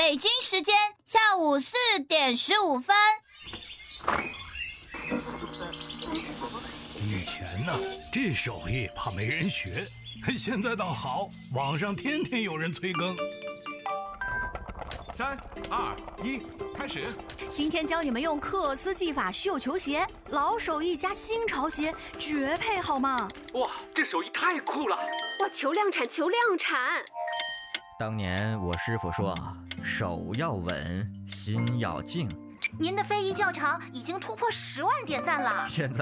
北京时间下午4点15分。 以前呢，这手艺怕没人学，现在倒好，网上天天有人催更。 3、2、1，开始！ 今天教你们用克斯技法绣球鞋，老手艺加新潮鞋，绝配好吗？ 哇，这手艺太酷了！ 哇，求量产，求量产！ 当年我师傅说，手要稳，心要静。 您的非遗教程已经突破10万点赞了。 现在